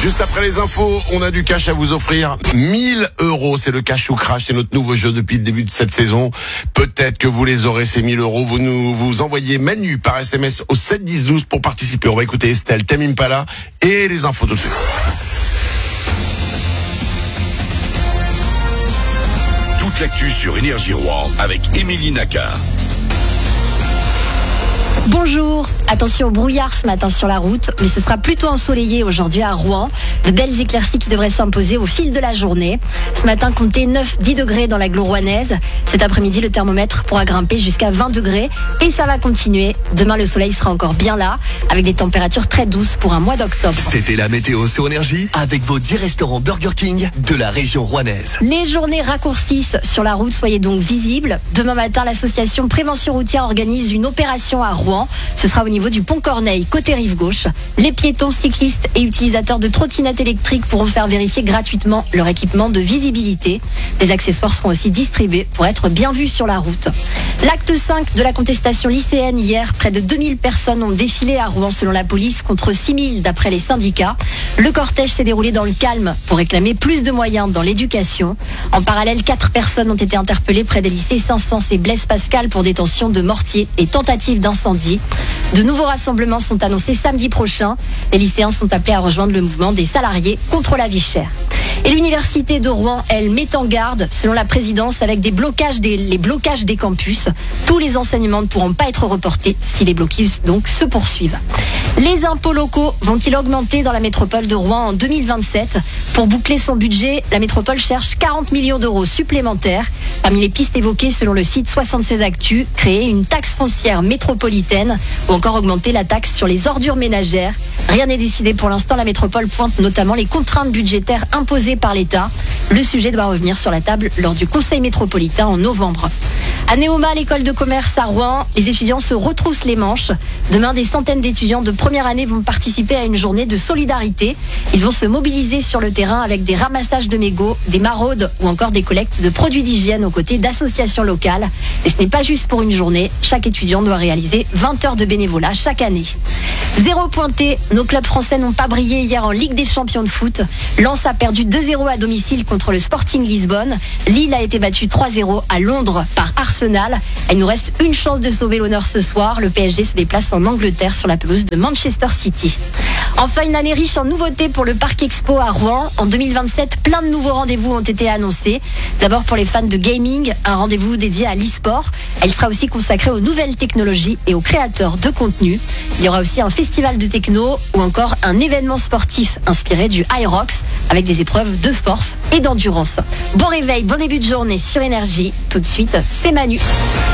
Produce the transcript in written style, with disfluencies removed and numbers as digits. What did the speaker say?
Juste après les infos, on a du cash à vous offrir. 1000 €, c'est le cash ou crash, c'est notre nouveau jeu depuis le début de cette saison. Peut-être que vous les aurez, ces 1000 €. Vous envoyez Manu par SMS au 7 10 12 pour participer. On va écouter Estelle, Tame Impala et les infos tout de suite. Toute l'actu sur Énergie Rouen avec Émilie Naka. Bonjour, attention au brouillard ce matin sur la route, mais ce sera plutôt ensoleillé aujourd'hui à Rouen. De belles éclaircies qui devraient s'imposer au fil de la journée. Ce matin, comptez 9-10 degrés dans l'agglo rouennaise. Cet après-midi, le thermomètre pourra grimper jusqu'à 20 degrés et ça va continuer. Demain, le soleil sera encore bien là, avec des températures très douces pour un mois d'octobre. C'était la météo sur Énergie avec vos 10 restaurants Burger King de la région rouennaise. Les journées raccourcissent sur la route, soyez donc visibles. Demain matin, l'association Prévention Routière organise une opération à Rouen. Ce sera au niveau du pont Corneille, côté rive gauche. Les piétons, cyclistes et utilisateurs de trottinettes électriques pourront faire vérifier gratuitement leur équipement de visibilité. Des accessoires seront aussi distribués pour être bien vus sur la route. L'acte 5 de la contestation lycéenne hier, près de 2000 personnes ont défilé à Rouen selon la police contre 6000 d'après les syndicats. Le cortège s'est déroulé dans le calme pour réclamer plus de moyens dans l'éducation. En parallèle, 4 personnes ont été interpellées près des lycées Saint-Saëns et Blaise Pascal pour détention de mortiers et tentative d'incendie. De nouveaux rassemblements sont annoncés samedi prochain. Les lycéens sont appelés à rejoindre le mouvement des salariés contre la vie chère. Et l'université de Rouen, elle, met en garde, selon la présidence, avec les blocages des campus. Tous les enseignements ne pourront pas être reportés si les blocus donc se poursuivent. Les impôts locaux vont-ils augmenter dans la métropole de Rouen en 2027 ? Pour boucler son budget, la métropole cherche 40 millions d'euros supplémentaires. Parmi les pistes évoquées selon le site 76 Actu, créer une taxe foncière métropolitaine ou encore augmenter la taxe sur les ordures ménagères. Rien n'est décidé pour l'instant. La métropole pointe notamment les contraintes budgétaires imposées par l'État. Le sujet doit revenir sur la table lors du Conseil métropolitain en novembre. À Néoma, l'école de commerce à Rouen, les étudiants se retroussent les manches. Demain, des centaines d'étudiants de première année vont participer à une journée de solidarité. Ils vont se mobiliser sur le terrain avec des ramassages de mégots, des maraudes ou encore des collectes de produits d'hygiène aux côtés d'associations locales. Et ce n'est pas juste pour une journée. Chaque étudiant doit réaliser 20 heures de bénévolat chaque année. 0 pointé, nos clubs français n'ont pas brillé hier en Ligue des Champions de foot. Lens a perdu 2-0 à domicile contre le Sporting Lisbonne. Lille a été battu 3-0 à Londres par Arsenal. Il nous reste une chance de sauver l'honneur ce soir. Le PSG se déplace en Angleterre sur la pelouse de Manchester City. Enfin, une année riche en nouveautés pour le Parc Expo à Rouen. En 2027, plein de nouveaux rendez-vous ont été annoncés. D'abord pour les fans de gaming, un rendez-vous dédié à l'e-sport. Elle sera aussi consacrée aux nouvelles technologies et aux créateurs de contenu. Il y aura aussi un festival de techno ou encore un événement sportif inspiré du Hyrox avec des épreuves de force et d'endurance. Bon réveil, bon début de journée sur Énergie. Tout de suite, c'est Manu.